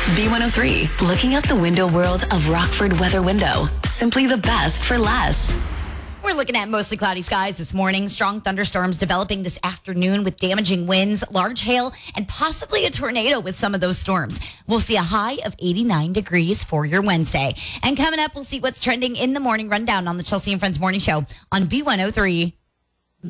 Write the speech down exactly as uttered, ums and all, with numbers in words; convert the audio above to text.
B one oh three, looking out the window world of Rockford Weather Window. Simply the best for less. We're looking at mostly cloudy skies this morning. Strong thunderstorms developing this afternoon with damaging winds, large hail, and possibly a tornado with some of those storms. We'll see a high of eighty-nine degrees for your Wednesday. And coming up, we'll see what's trending in the morning rundown on the Chelsea and Friends Morning Show on B one oh three.